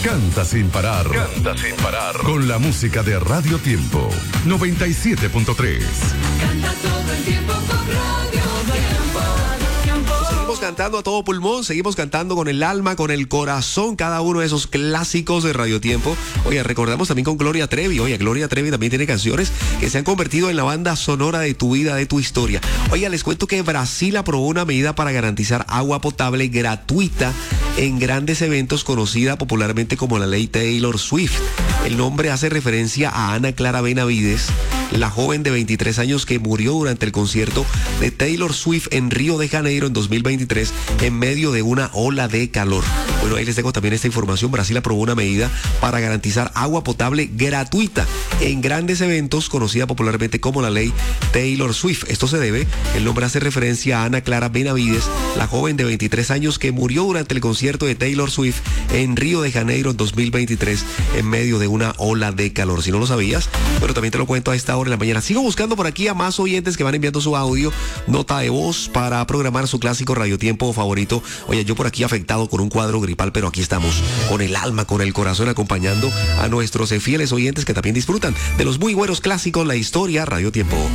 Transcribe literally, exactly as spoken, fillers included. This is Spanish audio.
Canta sin parar. Canta sin parar. Con la música de Radio Tiempo. noventa y siete punto tres. Canta todo el tiempo con Radio Tiempo. Seguimos cantando a todo pulmón, seguimos cantando con el alma, con el corazón, cada uno de esos clásicos de Radio Tiempo. Oye, recordamos también con Gloria Trevi. Oye, Gloria Trevi también tiene canciones que se han convertido en la banda sonora de tu vida, de tu historia. Oye, les cuento que Brasil aprobó una medida para garantizar agua potable gratuita en grandes eventos, conocida popularmente como la ley Taylor Swift. El nombre hace referencia a Ana Clara Benavides, la joven de veintitrés años que murió durante el concierto de Taylor Swift en Río de Janeiro en dos mil veintitrés en medio de una ola de calor. Bueno, ahí les tengo también esta información. Brasil aprobó una medida para garantizar agua potable gratuita en grandes eventos, conocida popularmente como la ley Taylor Swift. Esto se debe, el nombre hace referencia a Ana Clara Benavides, la joven de veintitrés años que murió durante el concierto de Taylor Swift en Río de Janeiro en dos mil veintitrés en medio de una ola de calor. Si no lo sabías, pero también te lo cuento a esta hora de la mañana. Sigo buscando por aquí a más oyentes que van enviando su audio, nota de voz para programar su clásico Radio Tiempo favorito. Oye, yo por aquí afectado con un cuadro gripal, pero aquí estamos con el alma, con el corazón, acompañando a nuestros fieles oyentes que también disfrutan de los muy buenos clásicos, la historia, Radio Tiempo.